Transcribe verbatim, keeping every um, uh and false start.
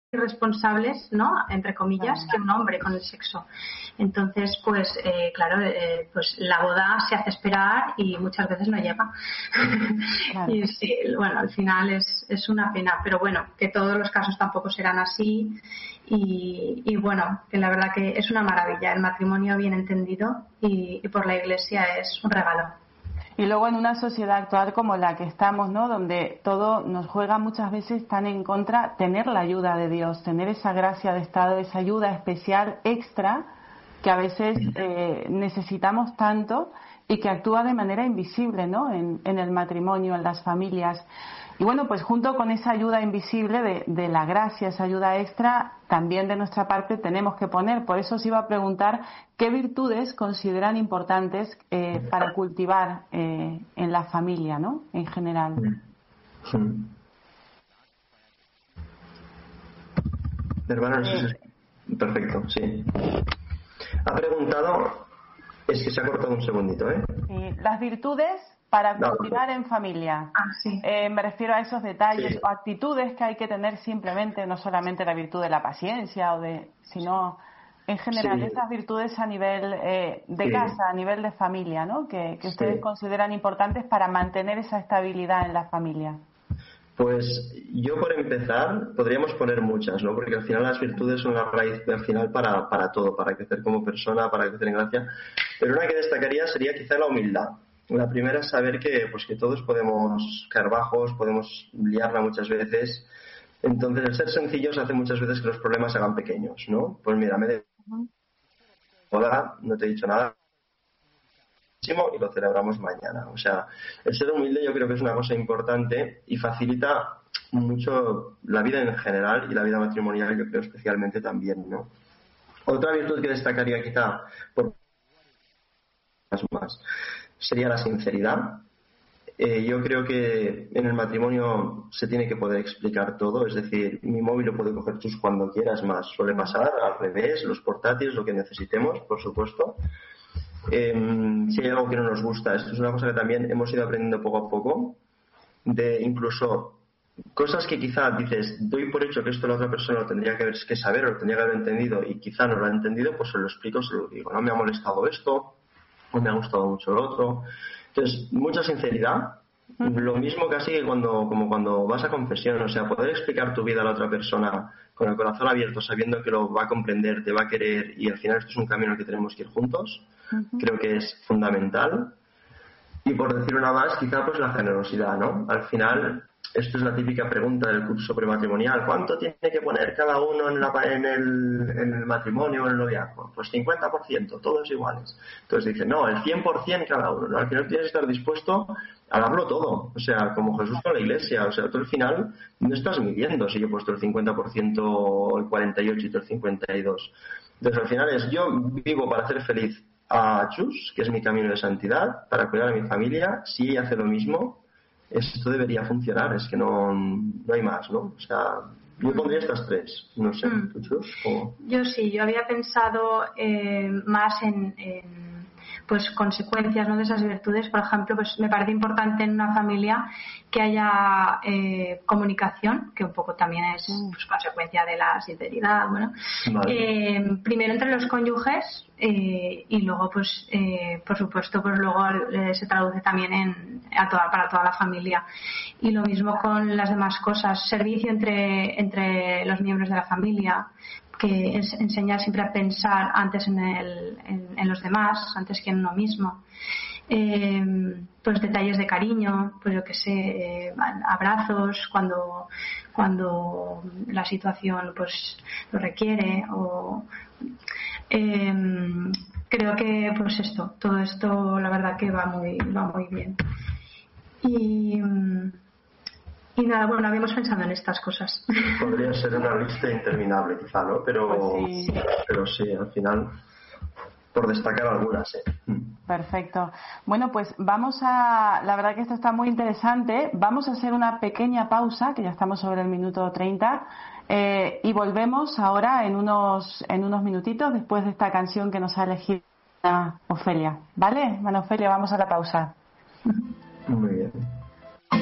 irresponsables, ¿no? Entre comillas, que un hombre con el sexo. Entonces, pues, eh, claro, eh, pues la boda se hace esperar y muchas veces no llega. Claro. Y sí, bueno, al final es, es una pena, pero bueno, que todos los casos tampoco serán así y, y bueno, que la verdad que es una maravilla el matrimonio bien entendido y, y por la Iglesia es un regalo. Y luego en una sociedad actual como la que estamos, ¿no? Donde todo nos juega muchas veces tan en contra, tener la ayuda de Dios, tener esa gracia de Estado, esa ayuda especial extra que a veces eh, necesitamos tanto y que actúa de manera invisible, ¿no? En, en el matrimonio, en las familias. Y bueno, pues junto con esa ayuda invisible de, de la gracia, esa ayuda extra, también de nuestra parte tenemos que poner. Por eso os iba a preguntar qué virtudes consideran importantes eh, para cultivar eh, en la familia, ¿no? En general. Sí. Hermano, eh, perfecto, sí. Ha preguntado, es que se ha cortado un segundito, ¿eh? Sí, las virtudes para cultivar en familia. Ah, sí. eh, me refiero a esos detalles sí. o actitudes que hay que tener simplemente, no solamente la virtud de la paciencia, o de, sino en general sí. esas virtudes a nivel eh, de sí. casa, a nivel de familia, ¿no? Que, que ustedes sí. consideran importantes para mantener esa estabilidad en la familia. Pues yo, por empezar, podríamos poner muchas, ¿no? Porque al final las virtudes son la raíz al final para, para todo, para crecer como persona, para crecer en gracia. Pero una que destacaría sería quizá la humildad. La primera es saber que, pues, que todos podemos caer bajos, podemos liarla muchas veces. Entonces, el ser sencillos hace muchas veces que los problemas se hagan pequeños, ¿no? Pues mira, me de... Hola, no te he dicho nada y lo celebramos mañana. O sea, el ser humilde yo creo que es una cosa importante y facilita mucho la vida en general y la vida matrimonial, yo creo especialmente también, ¿no? Otra virtud que destacaría quizá por más sería la sinceridad. Eh, yo creo que en el matrimonio se tiene que poder explicar todo, es decir, mi móvil lo puedo coger tú cuando quieras, más suele pasar al revés, los portátiles, lo que necesitemos, por supuesto. Eh, si hay algo que no nos gusta, esto es una cosa que también hemos ido aprendiendo poco a poco, de incluso cosas que quizá dices, doy por hecho que esto la otra persona lo tendría que, que saber o lo tendría que haber entendido y quizá no lo ha entendido, pues se lo explico, se lo digo, no me ha molestado esto, no me ha gustado mucho lo otro. Entonces, mucha sinceridad, lo mismo casi que cuando, como cuando vas a confesión, o sea, poder explicar tu vida a la otra persona con el corazón abierto, sabiendo que lo va a comprender, te va a querer y al final esto es un camino que tenemos que ir juntos, uh-huh. Creo que es fundamental. Y por decir una más, quizá pues la generosidad, ¿no? Al final, esto es la típica pregunta del curso prematrimonial. ¿Cuánto tiene que poner cada uno en, la, en, el, en el matrimonio o en el noviazgo? Pues cincuenta por ciento, todos iguales. Entonces dicen, no, el cien por ciento cada uno, ¿no? Al final tienes que estar dispuesto a darlo todo. O sea, como Jesús con la Iglesia. O sea, tú al final no estás midiendo si yo he puesto el cincuenta por ciento o el cuarenta y ocho por ciento y tú el cincuenta y dos por ciento. Entonces al final es, yo vivo para hacer feliz a Chus, que es mi camino de santidad, para cuidar a mi familia. Si ella hace lo mismo, esto debería funcionar, es que no, no hay más, ¿no? O sea, yo pondría estas tres, no sé, mm. ¿tú, Chus? ¿Cómo? Yo sí, yo había pensado eh, más en, en pues consecuencias, ¿no?, de esas virtudes. Por ejemplo, pues me parece importante en una familia que haya eh, comunicación, que un poco también es pues, consecuencia de la sinceridad, bueno, vale. eh, primero entre los cónyuges eh, y luego pues eh, por supuesto pues luego eh, se traduce también en a toda, para toda la familia. Y lo mismo con las demás cosas, servicio entre entre los miembros de la familia, que es enseñar siempre a pensar antes en, el, en, en los demás, antes que en uno mismo. Eh, pues detalles de cariño, pues yo que sé, eh, abrazos cuando cuando la situación pues lo requiere, o eh, creo que pues esto, todo esto la verdad que va muy va muy bien. Y Y nada, bueno, habíamos pensado en estas cosas. Podría ser una lista interminable quizá, ¿no? Pero, pues sí. pero sí, al final, por destacar algunas, ¿eh? Perfecto. Bueno, pues vamos a... La verdad que esto está muy interesante. Vamos a hacer una pequeña pausa, que ya estamos sobre el minuto treinta, eh, y volvemos ahora en unos, en unos minutitos después de esta canción que nos ha elegido Ofelia. ¿Vale? Bueno, Ofelia, vamos a la pausa. Muy bien.